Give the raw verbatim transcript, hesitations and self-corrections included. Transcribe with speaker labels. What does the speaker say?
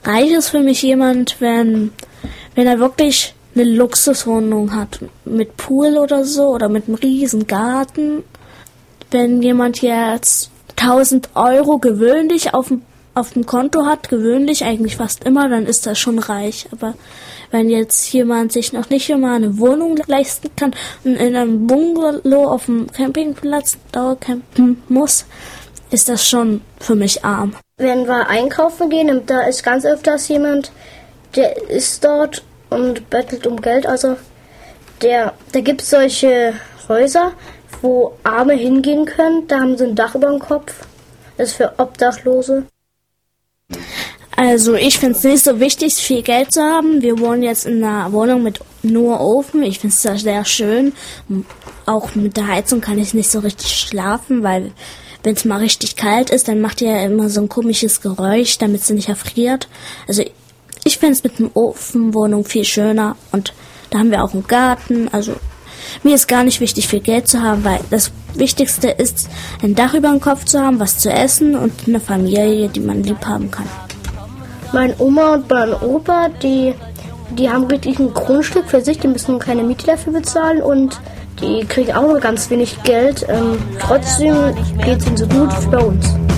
Speaker 1: reich ist für mich jemand, wenn, wenn er wirklich eine Luxuswohnung hat, mit Pool oder so, oder mit einem riesen Garten. Wenn jemand jetzt tausend Euro gewöhnlich auf dem, auf dem Konto hat, gewöhnlich eigentlich fast immer, dann ist das schon reich. Aber wenn jetzt jemand sich noch nicht immer eine Wohnung leisten kann und in einem Bungalow auf dem Campingplatz dauercampen muss, ist das schon für mich arm.
Speaker 2: Wenn wir einkaufen gehen, da ist ganz öfters jemand, der ist dort und bettelt um Geld. Also der, da gibt es solche Häuser, wo Arme hingehen können. Da haben sie ein Dach über dem Kopf. Das ist für Obdachlose.
Speaker 1: Also ich finde es nicht so wichtig, viel Geld zu haben. Wir wohnen jetzt in einer Wohnung mit nur Ofen. Ich finde es sehr schön. Auch mit der Heizung kann ich nicht so richtig schlafen, weil wenn es mal richtig kalt ist, dann macht ihr ja immer so ein komisches Geräusch, damit sie nicht erfriert. Also ich finde es mit einer Ofenwohnung viel schöner und da haben wir auch einen Garten. Also mir ist gar nicht wichtig, viel Geld zu haben, weil das Wichtigste ist, ein Dach über dem Kopf zu haben, was zu essen und eine Familie, die man lieb haben kann.
Speaker 2: Meine Oma und mein Opa, die, die haben richtig ein Grundstück für sich, die müssen keine Miete dafür bezahlen und die kriegen auch nur ganz wenig Geld. Ähm, trotzdem geht es ihnen so gut wie bei uns.